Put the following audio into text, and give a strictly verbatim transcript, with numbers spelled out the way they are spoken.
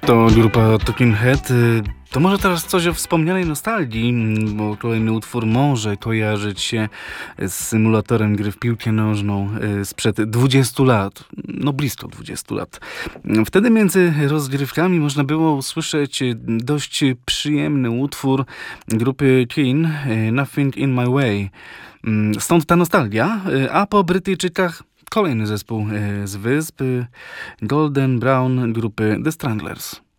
To grupa Talking Head. To może teraz coś o wspomnianej nostalgii, bo kolejny utwór może kojarzyć się z symulatorem gry w piłkę nożną sprzed dwudziestu lat, no blisko dwudziestu lat. Wtedy między rozgrywkami można było usłyszeć dość przyjemny utwór grupy Queen, Nothing in My Way. Stąd ta nostalgia, a po Brytyjczykach kolejny zespół z wysp, Golden Brown grupy The Stranglers.